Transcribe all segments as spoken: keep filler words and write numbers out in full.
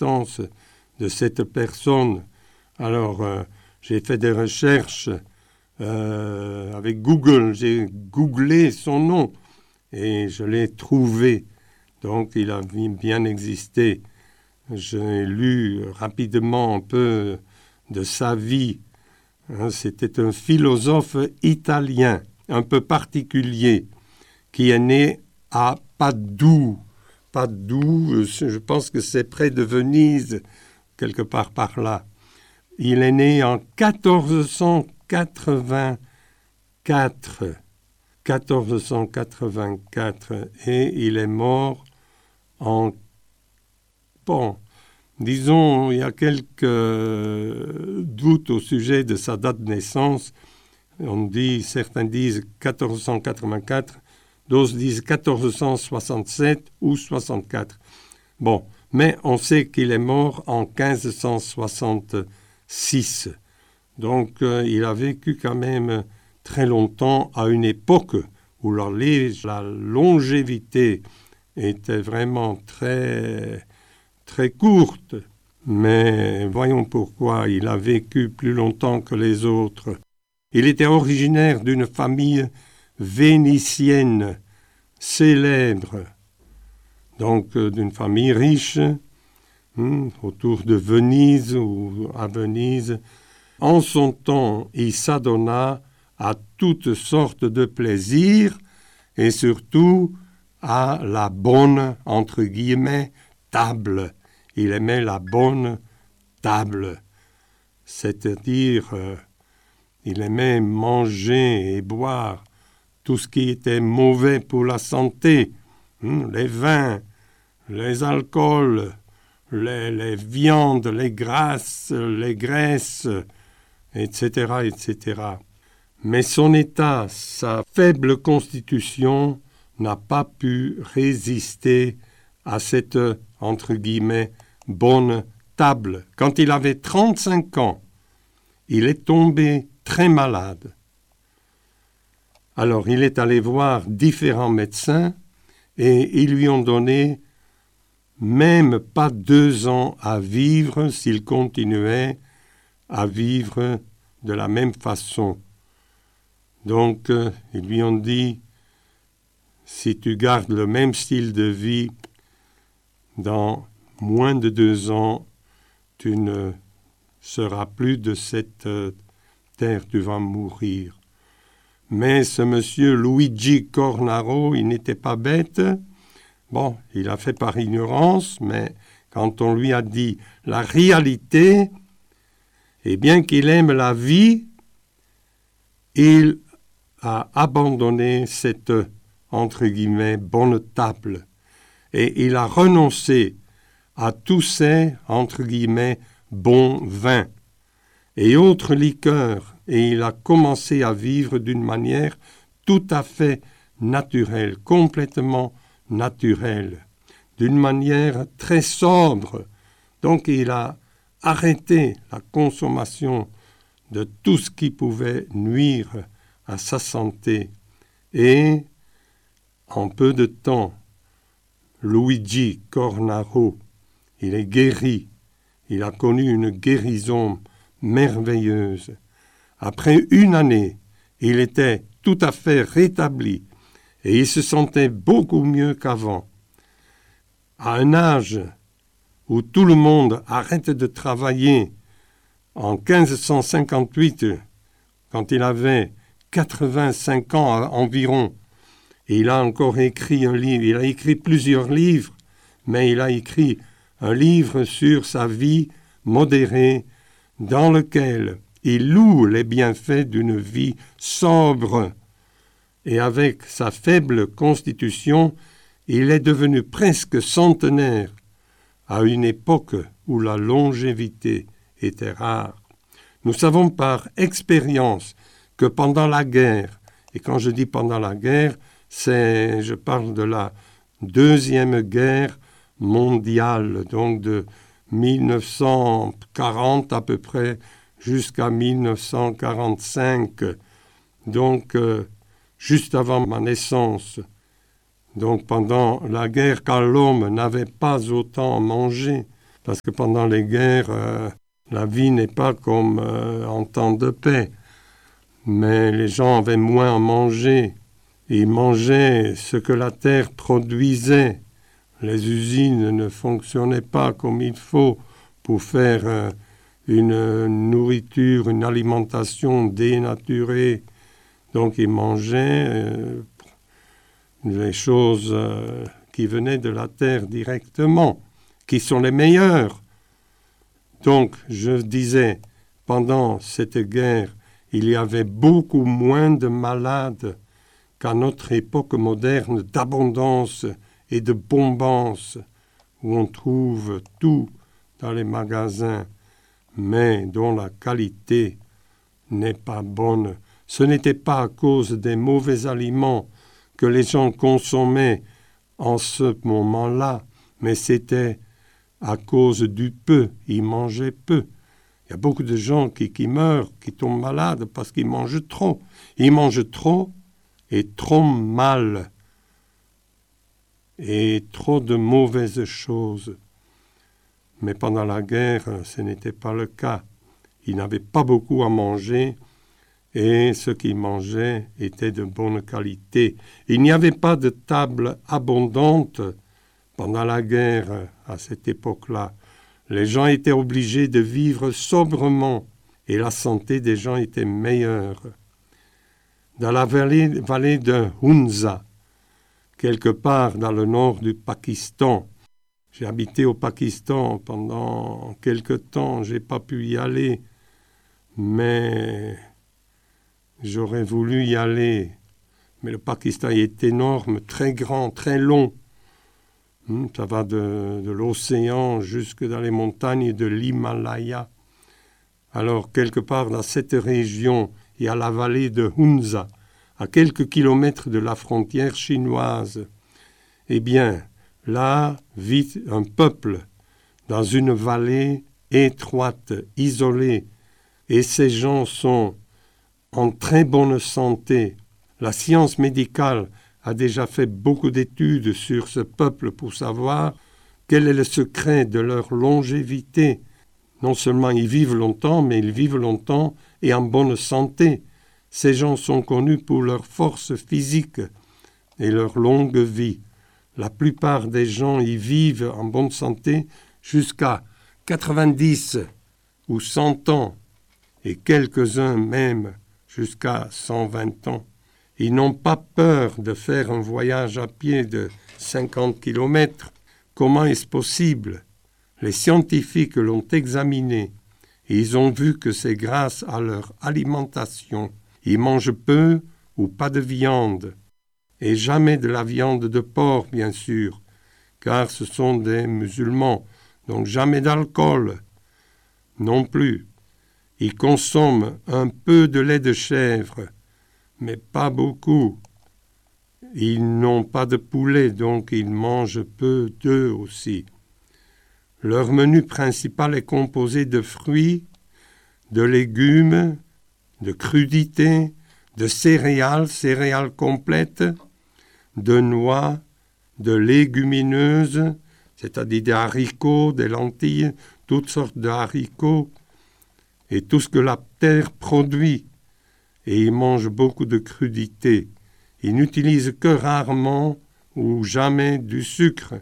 l'existence de cette personne. Alors, euh, j'ai fait des recherches euh, avec Google, j'ai googlé son nom et je l'ai trouvé. Donc, il a bien existé. J'ai lu rapidement un peu de sa vie. C'était un philosophe italien, un peu particulier, qui est né à Padoue. Padoue, je pense que c'est près de Venise, quelque part par là. Il est né en quatorze cent quatre-vingt-quatre. quatorze cent quatre-vingt-quatre et il est mort en... Bon, disons, il y a quelques doutes au sujet de sa date de naissance. On dit, certains disent quatorze cent quatre-vingt-quatre, d'autres disent quatorze cent soixante-sept ou soixante-quatre. Bon, mais on sait qu'il est mort en quinze cent soixante-six. Donc, euh, il a vécu quand même très longtemps à une époque où la, la longévité était vraiment très, très courte. Mais voyons pourquoi il a vécu plus longtemps que les autres. Il était originaire d'une famille vénitienne célèbre, donc euh, d'une famille riche, hein, autour de Venise ou à Venise. En son temps, il s'adonna à toutes sortes de plaisirs et surtout à la bonne, entre guillemets, table. Il aimait la bonne table, c'est-à-dire euh, il aimait manger et boire tout ce qui était mauvais pour la santé, hein, les vins, les alcools, les, les viandes, les grasses, les graisses, et cetera, et cetera. Mais son état, sa faible constitution n'a pas pu résister à cette, entre guillemets, bonne table. Quand il avait trente-cinq ans, il est tombé très malade. Alors, il est allé voir différents médecins et ils lui ont donné même pas deux ans à vivre s'il continuait à vivre de la même façon. Donc, euh, ils lui ont dit, si tu gardes le même style de vie, dans moins de deux ans, tu ne seras plus de cette euh, terre, tu vas mourir. Mais ce monsieur Luigi Cornaro, il n'était pas bête. Bon, il a fait par ignorance, mais quand on lui a dit la réalité, et bien qu'il aime la vie, il a abandonné cette, entre guillemets, bonne table. Et il a renoncé à tous ces, entre guillemets, bons vins et autres liqueurs. Et il a commencé à vivre d'une manière tout à fait naturelle, complètement naturelle, d'une manière très sobre. Donc il a arrêté la consommation de tout ce qui pouvait nuire à sa santé. Et en peu de temps, Luigi Cornaro, il est guéri. Il a connu une guérison merveilleuse. Après une année, il était tout à fait rétabli et il se sentait beaucoup mieux qu'avant. À un âge où tout le monde arrête de travailler, en quinze cent cinquante-huit, quand il avait quatre-vingt-cinq ans environ, et il a encore écrit un livre, il a écrit plusieurs livres, mais il a écrit un livre sur sa vie modérée, dans lequel il loue les bienfaits d'une vie sobre. Et avec sa faible constitution, il est devenu presque centenaire, à une époque où la longévité était rare. Nous savons par expérience que pendant la guerre, et quand je dis pendant la guerre, c'est, je parle de la Deuxième Guerre mondiale, donc de mille neuf cent quarante à peu près jusqu'à mille neuf cent quarante-cinq, donc euh, juste avant ma naissance. Donc pendant la guerre, quand l'homme n'avait pas autant mangé, parce que pendant les guerres, euh, la vie n'est pas comme euh, en temps de paix. Mais les gens avaient moins à manger. Ils mangeaient ce que la terre produisait. Les usines ne fonctionnaient pas comme il faut pour faire euh, une nourriture, une alimentation dénaturée. Donc ils mangeaient euh, les choses euh, qui venaient de la terre directement, qui sont les meilleures. Donc je disais, pendant cette guerre, il y avait beaucoup moins de malades qu'à notre époque moderne d'abondance et de bombance, où on trouve tout dans les magasins, mais dont la qualité n'est pas bonne. Ce n'était pas à cause des mauvais aliments que les gens consommaient en ce moment-là, mais c'était à cause du peu. Ils mangeaient peu. Il y a beaucoup de gens qui, qui meurent, qui tombent malades parce qu'ils mangent trop. Ils mangent trop et trop mal. Et trop de mauvaises choses. Mais pendant la guerre, ce n'était pas le cas. Ils n'avaient pas beaucoup à manger et ce qu'ils mangeaient était de bonne qualité. Il n'y avait pas de table abondante pendant la guerre à cette époque-là. Les gens étaient obligés de vivre sobrement et la santé des gens était meilleure. Dans la vallée, vallée de Hunza, quelque part dans le nord du Pakistan. J'ai habité au Pakistan pendant quelque temps, je n'ai pas pu y aller, mais j'aurais voulu y aller. Mais le Pakistan est énorme, très grand, très long. Ça va de, de l'océan jusque dans les montagnes de l'Himalaya. Alors, quelque part dans cette région, il y a la vallée de Hunza, à quelques kilomètres de la frontière chinoise. Eh bien, là vit un peuple dans une vallée étroite, isolée, et ces gens sont en très bonne santé. La science médicale a déjà fait beaucoup d'études sur ce peuple pour savoir quel est le secret de leur longévité. Non seulement ils vivent longtemps, mais ils vivent longtemps et en bonne santé. Ces gens sont connus pour leur force physique et leur longue vie. La plupart des gens y vivent en bonne santé jusqu'à quatre-vingt-dix ou cent ans, et quelques-uns même jusqu'à cent vingt ans. Ils n'ont pas peur de faire un voyage à pied de cinquante kilomètres. Comment est-ce possible? Les scientifiques l'ont examiné et ils ont vu que c'est grâce à leur alimentation. Ils mangent peu ou pas de viande, et jamais de la viande de porc, bien sûr, car ce sont des musulmans, donc jamais d'alcool non plus. Ils consomment un peu de lait de chèvre, mais pas beaucoup. Ils n'ont pas de poulet, donc ils mangent peu d'œufs aussi. Leur menu principal est composé de fruits, de légumes, de crudités, de céréales, céréales complètes, de noix, de légumineuses, c'est-à-dire des haricots, des lentilles, toutes sortes de haricots, et tout ce que la terre produit. Et ils mangent beaucoup de crudités. Ils n'utilisent que rarement ou jamais du sucre,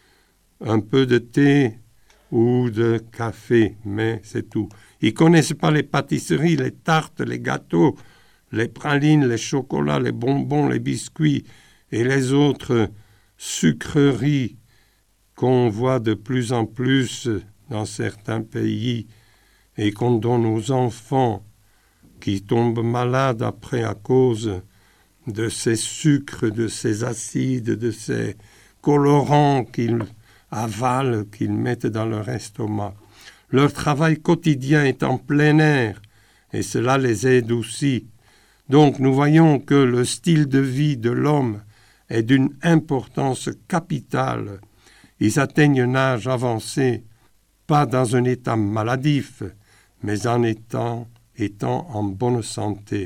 un peu de thé ou de café, mais c'est tout. Ils ne connaissent pas les pâtisseries, les tartes, les gâteaux, les pralines, les chocolats, les bonbons, les biscuits et les autres sucreries qu'on voit de plus en plus dans certains pays et qu'on donne aux enfants qui tombent malades après à cause de ces sucres, de ces acides, de ces colorants qu'ils avalent, qu'ils mettent dans leur estomac. Leur travail quotidien est en plein air et cela les aide aussi. Donc nous voyons que le style de vie de l'homme est d'une importance capitale. Ils atteignent un âge avancé, pas dans un état maladif, mais en étant, étant en bonne santé.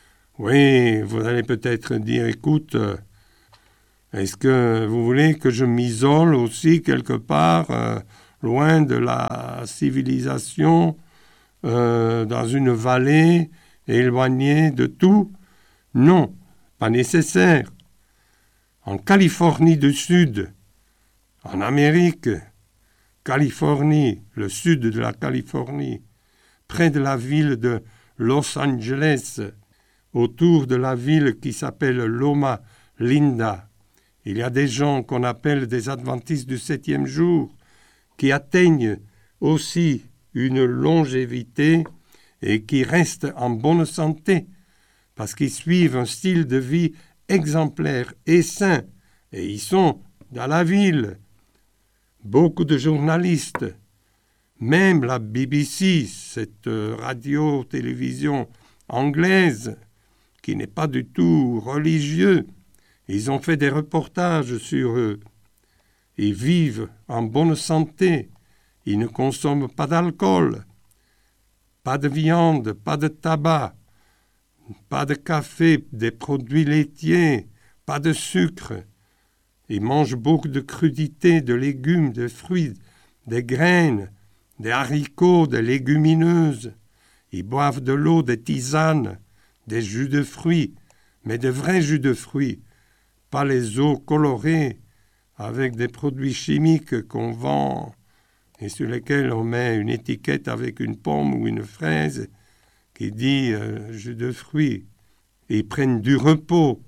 Oui, vous allez peut-être dire, écoute, est-ce que vous voulez que je m'isole aussi quelque part euh, loin de la civilisation, euh, dans une vallée, éloigné de tout. Non, pas nécessaire. En Californie du Sud, en Amérique, Californie, le sud de la Californie, près de la ville de Los Angeles, autour de la ville qui s'appelle Loma Linda, il y a des gens qu'on appelle des adventistes du septième jour qui atteignent aussi une longévité et qui restent en bonne santé parce qu'ils suivent un style de vie exemplaire et sain. Et ils sont dans la ville. Beaucoup de journalistes, même la B B C, cette radio-télévision anglaise, qui n'est pas du tout religieux, ils ont fait des reportages sur eux. Ils vivent en bonne santé. Ils ne consomment pas d'alcool, pas de viande, pas de tabac, pas de café, des produits laitiers, pas de sucre. Ils mangent beaucoup de crudités, de légumes, de fruits, des graines, des haricots, des légumineuses. Ils boivent de l'eau, des tisanes, des jus de fruits, mais de vrais jus de fruits, pas les eaux colorées avec des produits chimiques qu'on vend et sur lesquels on met une étiquette avec une pomme ou une fraise qui dit euh, jus de fruits. Ils prennent du repos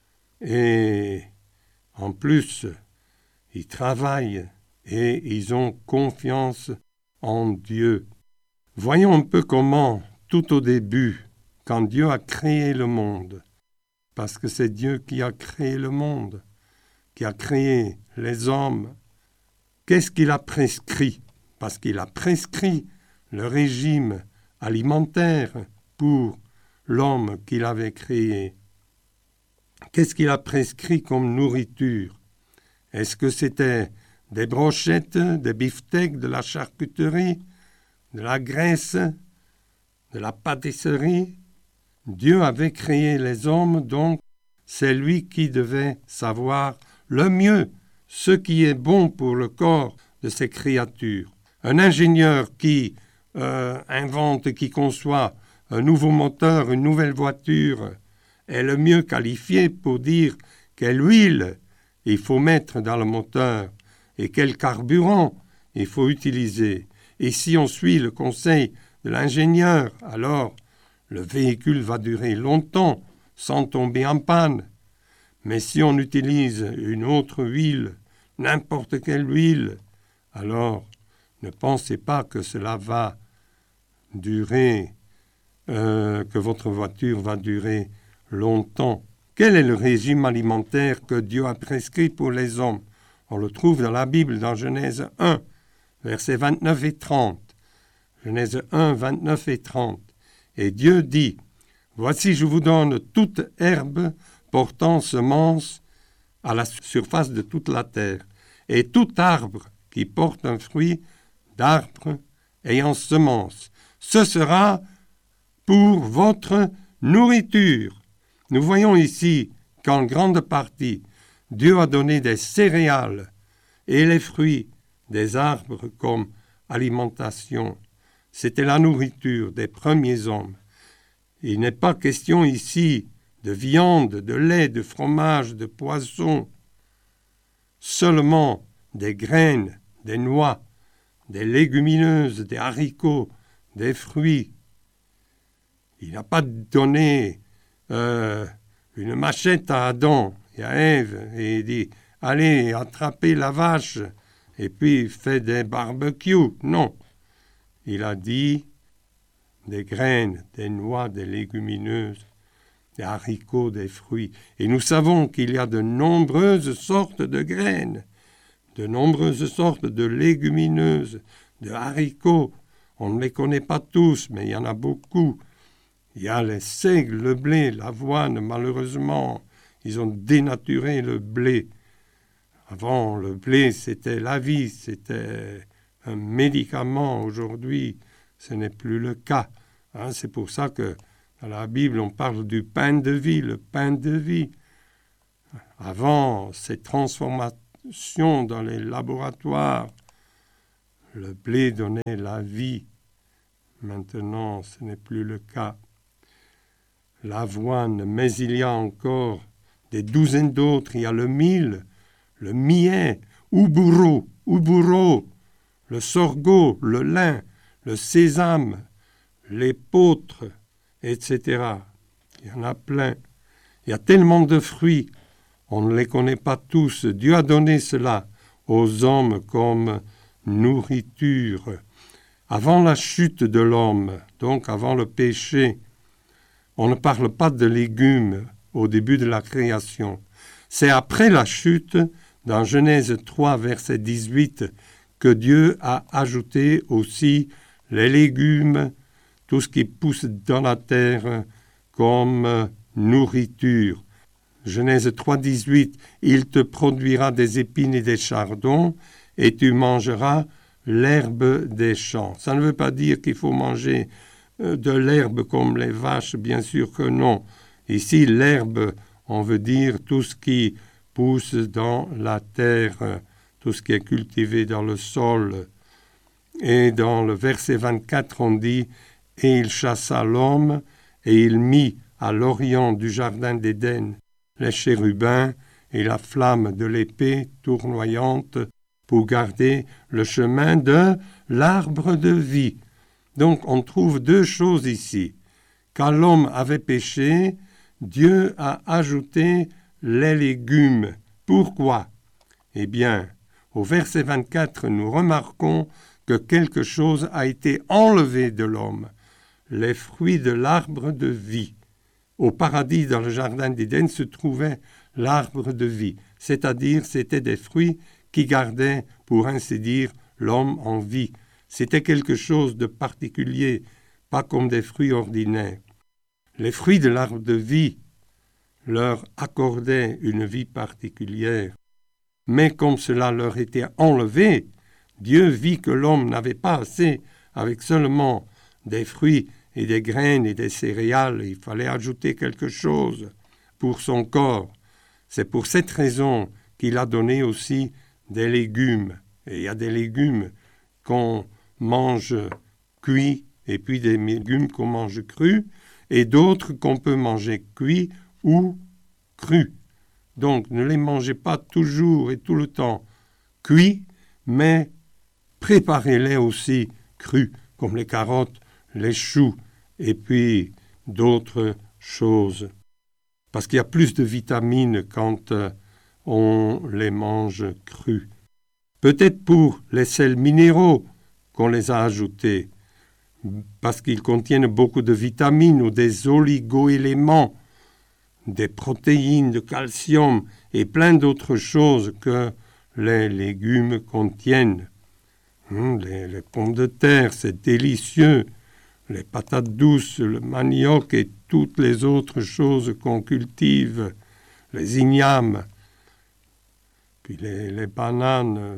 et en plus, ils travaillent et ils ont confiance en Dieu. Voyons un peu comment, tout au début, quand Dieu a créé le monde, parce que c'est Dieu qui a créé le monde, qui a créé les hommes, qu'est-ce qu'il a prescrit? Parce qu'il a prescrit le régime alimentaire pour l'homme qu'il avait créé. Qu'est-ce qu'il a prescrit comme nourriture? Est-ce que c'était des brochettes, des beefsteaks, de la charcuterie, de la graisse, de la pâtisserie? Dieu avait créé les hommes, donc c'est lui qui devait savoir le mieux ce qui est bon pour le corps de ces créatures. Un ingénieur qui euh, invente, qui conçoit un nouveau moteur, une nouvelle voiture, est le mieux qualifié pour dire quelle huile il faut mettre dans le moteur et quel carburant il faut utiliser. Et si on suit le conseil de l'ingénieur, alors le véhicule va durer longtemps sans tomber en panne. Mais si on utilise une autre huile, n'importe quelle huile, alors ne pensez pas que cela va durer, euh, que votre voiture va durer longtemps. Quel est le régime alimentaire que Dieu a prescrit pour les hommes? On le trouve dans la Bible, dans Genèse un, versets vingt-neuf et trente. Genèse un, vingt-neuf et trente. Et Dieu dit, « Voici, je vous donne toute herbe portant semence à la surface de toute la terre, et tout arbre qui porte un fruit d'arbre ayant semence. Ce sera pour votre nourriture. » Nous voyons ici qu'en grande partie, Dieu a donné des céréales et les fruits des arbres comme alimentation. C'était la nourriture des premiers hommes. Il n'est pas question ici de viande, de lait, de fromage, de poisson, seulement des graines, des noix, des légumineuses, des haricots, des fruits. Il n'a pas donné euh, une machette à Adam et à Ève et dit « Allez, attrapez la vache » et puis fait des barbecues. Non, il a dit des graines, des noix, des légumineuses, des haricots, des fruits. Et nous savons qu'il y a de nombreuses sortes de graines, de nombreuses sortes de légumineuses, de haricots. On ne les connaît pas tous, mais il y en a beaucoup. Il y a les seigles, le blé, l'avoine, malheureusement. Ils ont dénaturé le blé. Avant, le blé, c'était la vie, c'était un médicament. Aujourd'hui, ce n'est plus le cas. Hein, c'est pour ça que dans la Bible, on parle du pain de vie, le pain de vie. Avant, ces transformations dans les laboratoires, Le blé donnait la vie. Maintenant, ce n'est plus le cas. L'avoine, mais il y a encore des douzaines d'autres. Il y a le mil, le millet, uburo, uburo, le sorgho, le lin, le sésame, l'épeautre, et cetera. Il y en a plein. Il y a tellement de fruits, on ne les connaît pas tous. Dieu a donné cela aux hommes comme nourriture. Avant la chute de l'homme, donc avant le péché, on ne parle pas de légumes au début de la création. C'est après la chute, dans Genèse trois, verset dix-huit, que Dieu a ajouté aussi les légumes, tout ce qui pousse dans la terre comme nourriture. Genèse trois, dix-huit, « Il te produira des épines et des chardons, et tu mangeras l'herbe des champs. » Ça ne veut pas dire qu'il faut manger de l'herbe comme les vaches, bien sûr que non. Ici, l'herbe, on veut dire tout ce qui pousse dans la terre, tout ce qui est cultivé dans le sol. Et dans le verset vingt-quatre, on dit « Et il chassa l'homme, et il mit à l'orient du jardin d'Éden les chérubins et la flamme de l'épée tournoyante pour garder le chemin de l'arbre de vie. » Donc on trouve deux choses ici. Quand l'homme avait péché, Dieu a ajouté les légumes. Pourquoi? Eh bien, au verset vingt-quatre, nous remarquons que quelque chose a été enlevé de l'homme, les fruits de l'arbre de vie. Au paradis, dans le jardin d'Éden, se trouvait l'arbre de vie, c'est-à-dire c'était des fruits qui gardaient, pour ainsi dire, l'homme en vie. C'était quelque chose de particulier, pas comme des fruits ordinaires. Les fruits de l'arbre de vie leur accordaient une vie particulière. Mais comme cela leur était enlevé, Dieu vit que l'homme n'avait pas assez avec seulement des fruits et des graines et des céréales. Il fallait ajouter quelque chose pour son corps. C'est pour cette raison qu'il a donné aussi des légumes. Et il y a des légumes qu'on mange cuits et puis des légumes qu'on mange crus et d'autres qu'on peut manger cuits ou crus. Donc ne les mangez pas toujours et tout le temps cuits, mais préparez-les aussi crus, comme les carottes, les choux et puis d'autres choses. Parce qu'il y a plus de vitamines quand euh, on les mange crus. Peut-être pour les sels minéraux qu'on les a ajoutés, parce qu'ils contiennent beaucoup de vitamines ou des oligo-éléments, des protéines, de calcium et plein d'autres choses que les légumes contiennent. Hum, les, les pommes de terre, c'est délicieux. Les patates douces, le manioc et toutes les autres choses qu'on cultive, les ignames, puis les, les bananes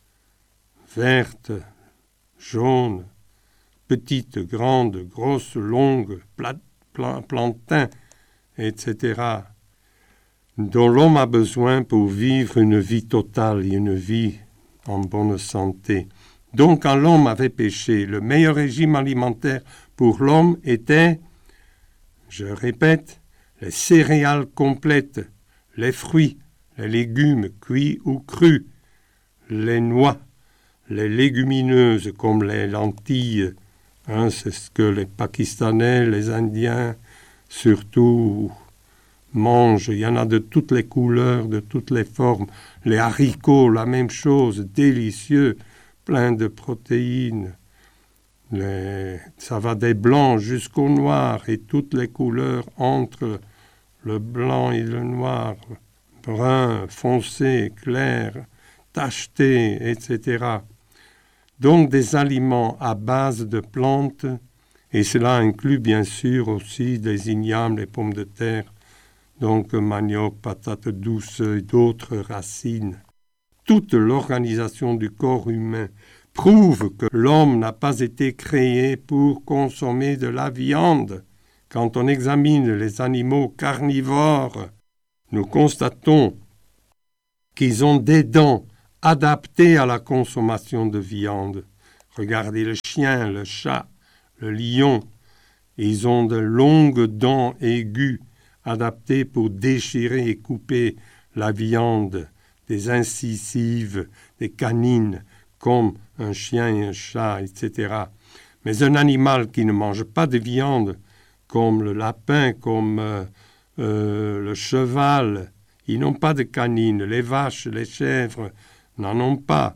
vertes, jaunes, petites, grandes, grosses, longues, pla, pla, plantains, et cetera, dont l'homme a besoin pour vivre une vie totale et une vie en bonne santé. Donc, quand l'homme avait péché, le meilleur régime alimentaire pour l'homme était, je répète, les céréales complètes, les fruits, les légumes cuits ou crus, les noix, les légumineuses comme les lentilles, hein, c'est ce que les Pakistanais, les Indiens, surtout mangent. Il y en a de toutes les couleurs, de toutes les formes. Les haricots, la même chose, délicieux, plein de protéines. Les... Ça va des blancs jusqu'au noir et toutes les couleurs entre le blanc et le noir, brun, foncé, clair, tacheté, et cetera. Donc des aliments à base de plantes, et cela inclut bien sûr aussi des ignames, les pommes de terre, donc manioc, patates douces et d'autres racines. Toute l'organisation du corps humain prouve que l'homme n'a pas été créé pour consommer de la viande. Quand on examine les animaux carnivores, nous constatons qu'ils ont des dents adaptées à la consommation de viande. Regardez le chien, le chat, le lion. Ils ont de longues dents aiguës adaptées pour déchirer et couper la viande, des incisives, des canines, comme un chien et un chat, et cetera. Mais un animal qui ne mange pas de viande, comme le lapin, comme euh, euh, le cheval, ils n'ont pas de canines. Les vaches, les chèvres n'en ont pas.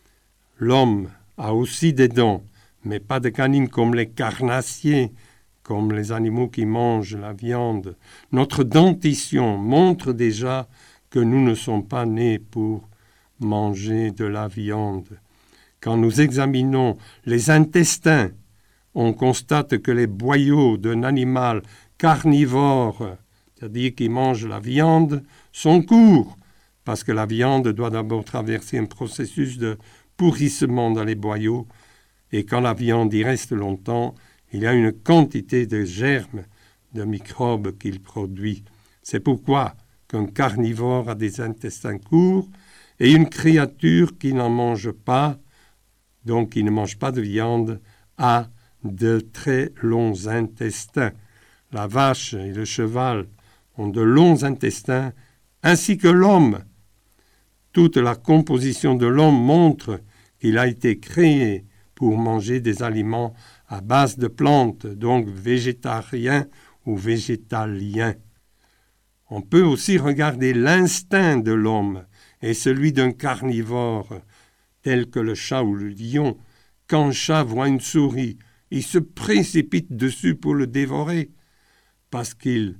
L'homme a aussi des dents, mais pas de canines comme les carnassiers, comme les animaux qui mangent la viande. Notre dentition montre déjà que nous ne sommes pas nés pour manger de la viande. Quand nous examinons les intestins, on constate que les boyaux d'un animal carnivore, c'est-à-dire qui mange la viande, sont courts, parce que la viande doit d'abord traverser un processus de pourrissement dans les boyaux, et quand la viande y reste longtemps, il y a une quantité de germes, de microbes qu'il produit. C'est pourquoi qu'un carnivore a des intestins courts et une créature qui n'en mange pas, donc qui ne mange pas de viande, a de très longs intestins. La vache et le cheval ont de longs intestins, ainsi que l'homme. Toute la composition de l'homme montre qu'il a été créé pour manger des aliments à base de plantes, donc végétariens ou végétaliens. On peut aussi regarder l'instinct de l'homme et celui d'un carnivore, tel que le chat ou le lion. Quand un chat voit une souris, il se précipite dessus pour le dévorer, parce qu'il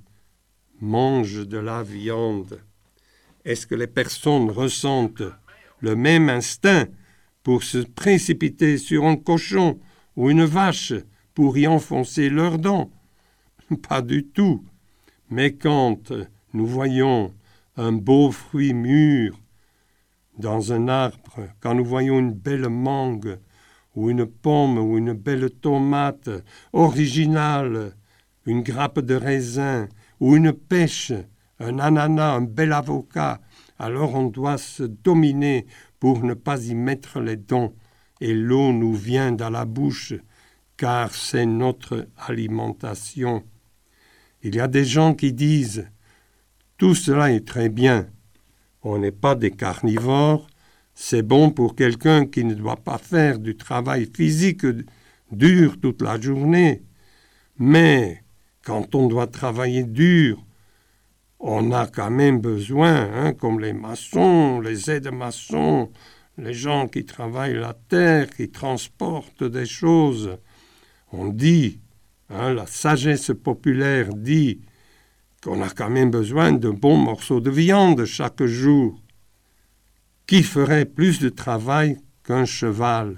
mange de la viande. Est-ce que les personnes ressentent le même instinct pour se précipiter sur un cochon ou une vache pour y enfoncer leurs dents? Pas du tout. Mais quand nous voyons un beau fruit mûr dans un arbre, quand nous voyons une belle mangue ou une pomme ou une belle tomate originale, une grappe de raisin ou une pêche, un ananas, un bel avocat, alors on doit se dominer pour ne pas y mettre les dents, et l'eau nous vient dans la bouche, car c'est notre alimentation. Il y a des gens qui disent « Tout cela est très bien, on n'est pas des carnivores, c'est bon pour quelqu'un qui ne doit pas faire du travail physique dur toute la journée, mais quand on doit travailler dur, on a quand même besoin, hein, comme les maçons, les aides-maçons, les gens qui travaillent la terre, qui transportent des choses. On dit, hein, la sagesse populaire dit qu'on a quand même besoin de bons morceaux de viande chaque jour. Qui ferait plus de travail qu'un cheval,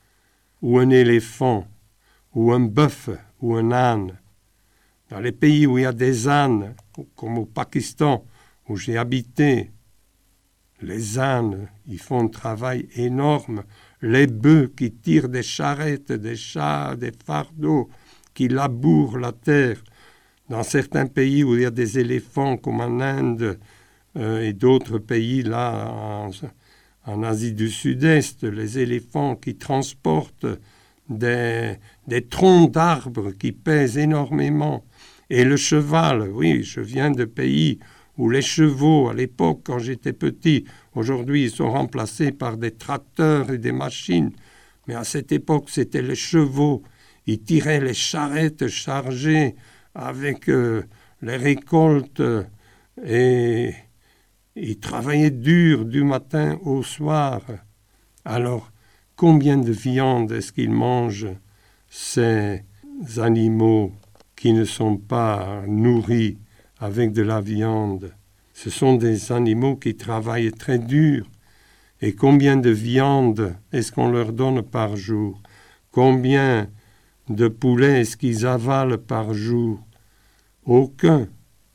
ou un éléphant, ou un bœuf, ou un âne? Dans les pays où il y a des ânes, comme au Pakistan, où j'ai habité, les ânes, ils font un travail énorme. Les bœufs qui tirent des charrettes, des chars, des fardeaux, qui labourent la terre. Dans certains pays où il y a des éléphants, comme en Inde euh, et d'autres pays, là, en, en Asie du Sud-Est, les éléphants qui transportent des, des troncs d'arbres qui pèsent énormément. Et le cheval, oui, je viens de pays où les chevaux, à l'époque, quand j'étais petit, aujourd'hui, ils sont remplacés par des tracteurs et des machines. Mais à cette époque, c'était les chevaux. Ils tiraient les charrettes chargées avec euh, les récoltes et ils travaillaient dur du matin au soir. Alors, combien de viande est-ce qu'ils mangent, ces animaux qui ne sont pas nourris avec de la viande? Ce sont des animaux qui travaillent très dur. Et combien de viande est-ce qu'on leur donne par jour? Combien de poulets est-ce qu'ils avalent par jour? Aucun.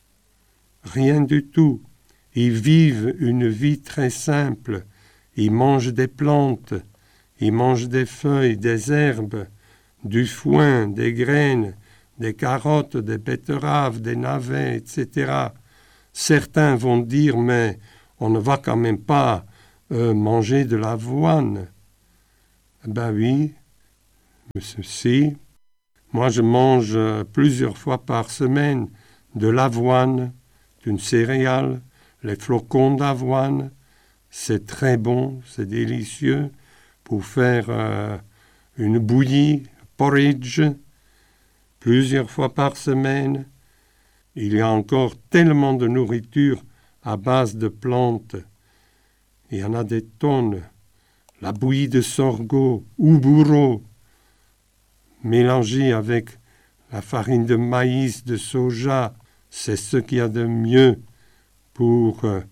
Rien du tout. Ils vivent une vie très simple. Ils mangent des plantes, ils mangent des feuilles, des herbes, du foin, des graines, des carottes, des betteraves, des navets, et cetera. Certains vont dire, mais on ne va quand même pas euh, manger de l'avoine. Ben oui, ceci. Moi, je mange plusieurs fois par semaine de l'avoine, d'une céréale, les flocons d'avoine. C'est très bon, c'est délicieux pour faire euh, une bouillie, porridge, plusieurs fois par semaine. Il y a encore tellement de nourriture à base de plantes. Il y en a des tonnes. La bouillie de sorgho ou bourreau, mélangée avec la farine de maïs, de soja, c'est ce qu'il y a de mieux pour euh,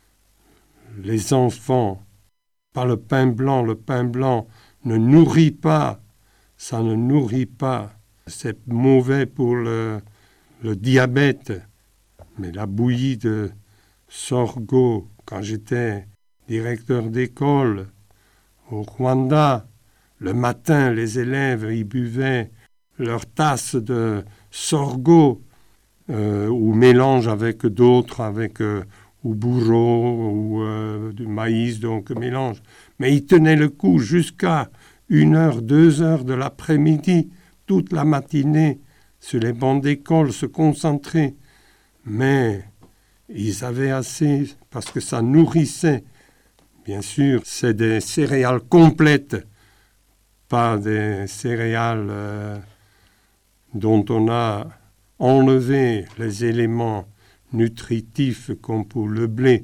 les enfants. Pas le pain blanc, le pain blanc ne nourrit pas, ça ne nourrit pas. C'est mauvais pour le, le diabète. Mais la bouillie de sorgho, quand j'étais directeur d'école au Rwanda, le matin, les élèves y buvaient leur tasse de sorgho euh, ou mélange avec d'autres, avec euh, ou bourreau ou euh, du maïs, donc mélange. Mais ils tenaient le coup jusqu'à une heure, deux heures de l'après-midi, toute la matinée, sur les bancs d'école, se concentrer. Mais ils avaient assez parce que ça nourrissait. Bien sûr, c'est des céréales complètes, pas des céréales euh, dont on a enlevé les éléments nutritifs comme pour le blé.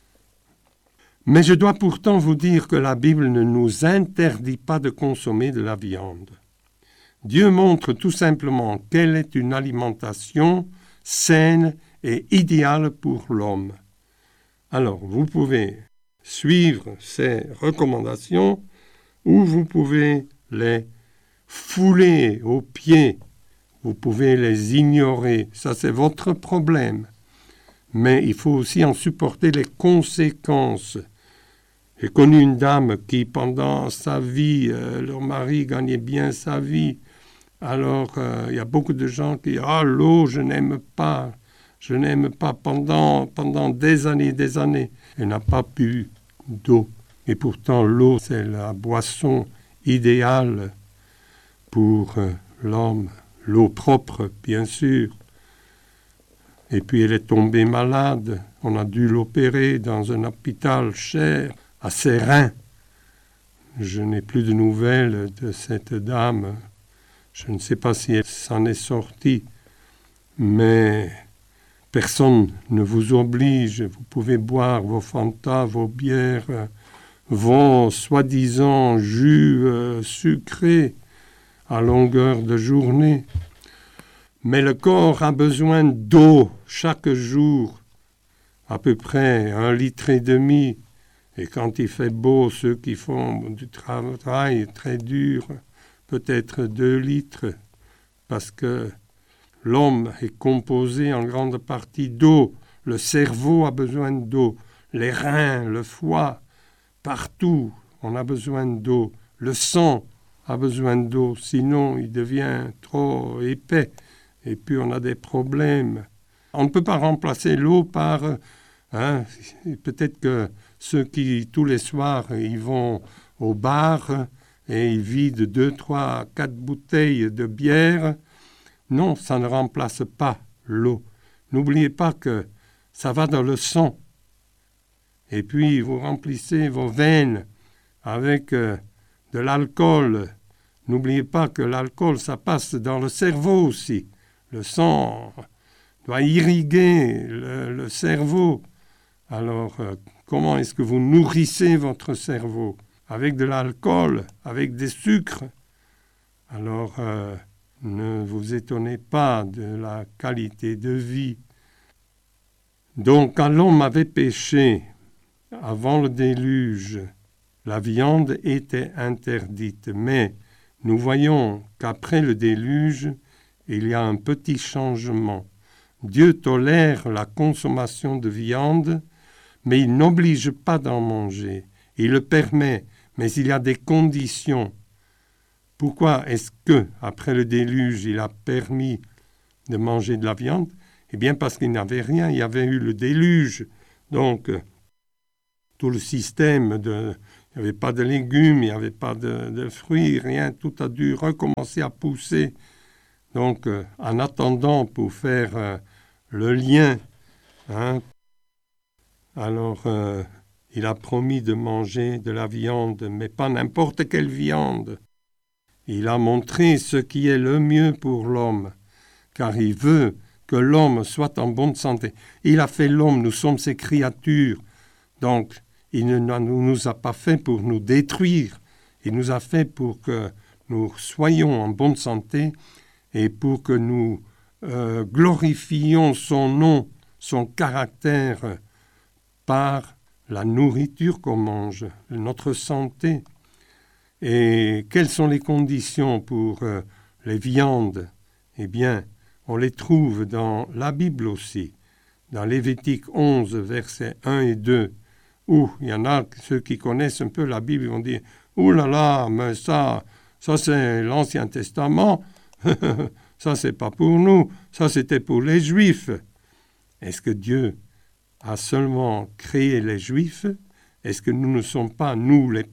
Mais je dois pourtant vous dire que la Bible ne nous interdit pas de consommer de la viande. Dieu montre tout simplement quelle est une alimentation saine et idéale pour l'homme. Alors, vous pouvez suivre ces recommandations ou vous pouvez les fouler aux pieds. Vous pouvez les ignorer. Ça, c'est votre problème. Mais il faut aussi en supporter les conséquences. J'ai connu une dame qui, pendant sa vie, euh, leur mari gagnait bien sa vie. Alors, euh, il y a beaucoup de gens qui disent « Ah, l'eau, je n'aime pas. Je n'aime pas pendant, pendant des années des années. » Elle n'a pas bu d'eau. Et pourtant, l'eau, c'est la boisson idéale pour euh, l'homme. L'eau propre, bien sûr. Et puis, elle est tombée malade. On a dû l'opérer dans un hôpital cher à ses reins. Je n'ai plus de nouvelles de cette dame. Je ne sais pas si elle s'en est sortie, mais personne ne vous oblige. Vous pouvez boire vos Fanta, vos bières, vos soi-disant jus euh, sucrés à longueur de journée. Mais le corps a besoin d'eau chaque jour, à peu près un litre et demi. Et quand il fait beau, ceux qui font du travail très dur, peut-être deux litres, parce que l'homme est composé en grande partie d'eau. Le cerveau a besoin d'eau, les reins, le foie, partout, on a besoin d'eau. Le sang a besoin d'eau, sinon il devient trop épais. Et puis on a des problèmes. On ne peut pas remplacer l'eau par... Hein, peut-être que ceux qui, tous les soirs, ils vont au bar et ils vident deux, trois, quatre bouteilles de bière. Non, ça ne remplace pas l'eau. N'oubliez pas que ça va dans le sang. Et puis, vous remplissez vos veines avec euh, de l'alcool. N'oubliez pas que l'alcool, ça passe dans le cerveau aussi. Le sang doit irriguer le, le cerveau. Alors, euh, comment est-ce que vous nourrissez votre cerveau? Avec de l'alcool, avec des sucres. Alors, euh, ne vous étonnez pas de la qualité de vie. Donc, quand l'homme avait péché, avant le déluge, la viande était interdite. Mais nous voyons qu'après le déluge, il y a un petit changement. Dieu tolère la consommation de viande, mais il n'oblige pas d'en manger. Il le permet, mais il y a des conditions. Pourquoi est-ce que, après le déluge, il a permis de manger de la viande? Eh bien, parce qu'il n'avait rien, il y avait eu le déluge. Donc, tout le système de... Il n'y avait pas de légumes, il n'y avait pas de, de fruits, rien. Tout a dû recommencer à pousser. Donc, euh, en attendant pour faire euh, le lien, hein, alors euh, il a promis de manger de la viande, mais pas n'importe quelle viande. Il a montré ce qui est le mieux pour l'homme, car il veut que l'homme soit en bonne santé. Il a fait l'homme, nous sommes ses créatures. Donc, il ne nous a pas fait pour nous détruire. Il nous a fait pour que nous soyons en bonne santé et pour que nous euh, glorifions son nom, son caractère par la nourriture qu'on mange, notre santé. Et quelles sont les conditions pour euh, les viandes? Eh bien, on les trouve dans la Bible aussi, dans Lévitique onze, versets un et deux, où il y en a ceux qui connaissent un peu la Bible, ils vont dire « Ouh là là, mais ça, ça c'est l'Ancien Testament, ça c'est pas pour nous, ça c'était pour les Juifs. » Est-ce que Dieu a seulement créé les Juifs? Est-ce que nous ne sommes pas, nous les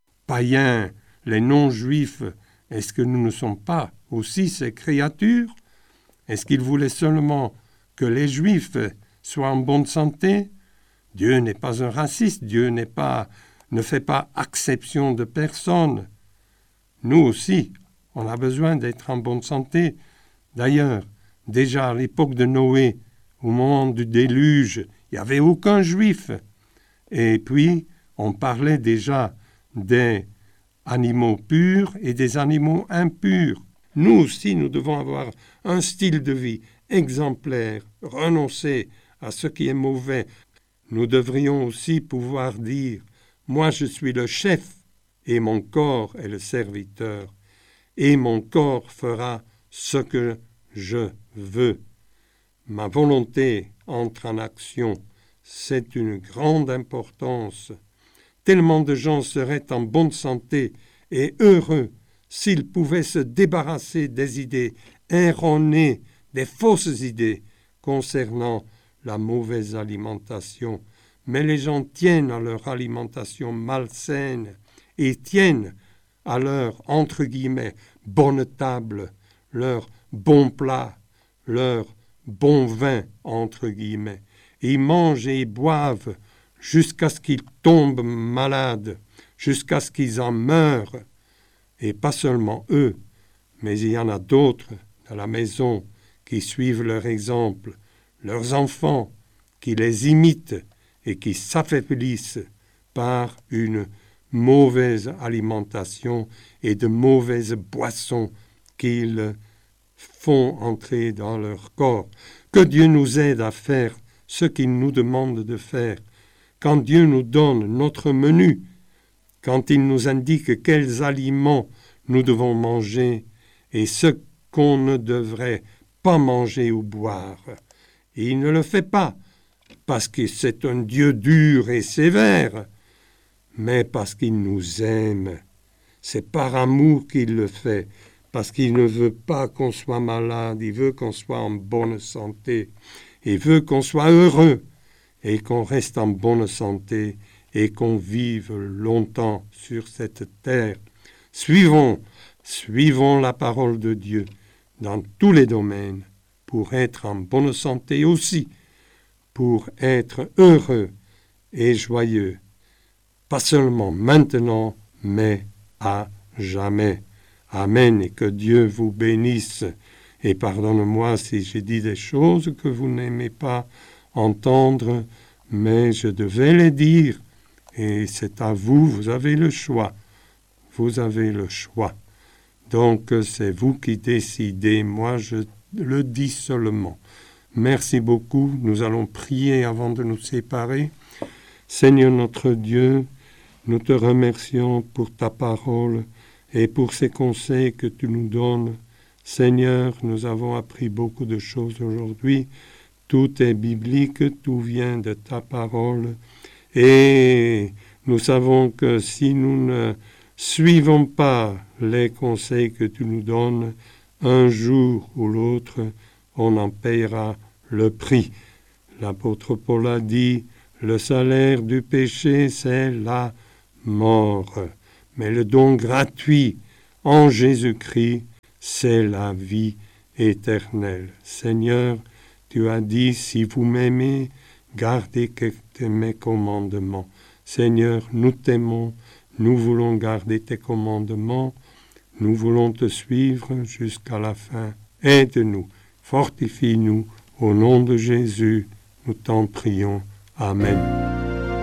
païens, les non-juifs, est-ce que nous ne sommes pas aussi ces créatures? Est-ce qu'il voulait seulement que les Juifs soient en bonne santé? Dieu n'est pas un raciste, Dieu n'est pas, ne fait pas exception de personne. Nous aussi, on a besoin d'être en bonne santé. D'ailleurs, déjà à l'époque de Noé, au moment du déluge, il n'y avait aucun Juif. Et puis, on parlait déjà des animaux purs et des animaux impurs. Nous aussi, nous devons avoir un style de vie exemplaire, renoncer à ce qui est mauvais. Nous devrions aussi pouvoir dire « Moi, je suis le chef et mon corps est le serviteur, et mon corps fera ce que je veux. » Ma volonté entre en action, c'est une grande importance. Tellement de gens seraient en bonne santé et heureux s'ils pouvaient se débarrasser des idées erronées, des fausses idées concernant la mauvaise alimentation. Mais les gens tiennent à leur alimentation malsaine et tiennent à leur, entre guillemets, bonne table, leur bon plat, leur bon vin, entre guillemets. Ils mangent et ils boivent jusqu'à ce qu'ils tombent malades, jusqu'à ce qu'ils en meurent. Et pas seulement eux, mais il y en a d'autres à la maison qui suivent leur exemple, leurs enfants qui les imitent et qui s'affaiblissent par une mauvaise alimentation et de mauvaises boissons qu'ils font entrer dans leur corps. Que Dieu nous aide à faire ce qu'il nous demande de faire. Quand Dieu nous donne notre menu, quand il nous indique quels aliments nous devons manger et ce qu'on ne devrait pas manger ou boire. Et il ne le fait pas parce que c'est un Dieu dur et sévère, mais parce qu'il nous aime. C'est par amour qu'il le fait, parce qu'il ne veut pas qu'on soit malade, il veut qu'on soit en bonne santé, il veut qu'on soit heureux et qu'on reste en bonne santé et qu'on vive longtemps sur cette terre. Suivons, suivons la parole de Dieu dans tous les domaines pour être en bonne santé aussi, pour être heureux et joyeux, pas seulement maintenant, mais à jamais. Amen, et que Dieu vous bénisse. Et pardonne-moi si j'ai dit des choses que vous n'aimez pas entendre, mais je devais les dire. Et c'est à vous, vous avez le choix. Vous avez le choix. Donc c'est vous qui décidez, moi je le dis seulement. Merci beaucoup, nous allons prier avant de nous séparer. Seigneur notre Dieu, nous te remercions pour ta parole et pour ces conseils que tu nous donnes. Seigneur, nous avons appris beaucoup de choses aujourd'hui. Tout est biblique, tout vient de ta parole. Et nous savons que si nous ne suivons pas les conseils que tu nous donnes, un jour ou l'autre, on en paiera le prix. L'apôtre Paul a dit, le salaire du péché, c'est la mort. Mais le don gratuit en Jésus-Christ, c'est la vie éternelle. Seigneur, tu as dit, si vous m'aimez, gardez mes commandements. Seigneur, nous t'aimons, nous voulons garder tes commandements, nous voulons te suivre jusqu'à la fin. Aide-nous, fortifie-nous, au nom de Jésus, nous t'en prions. Amen.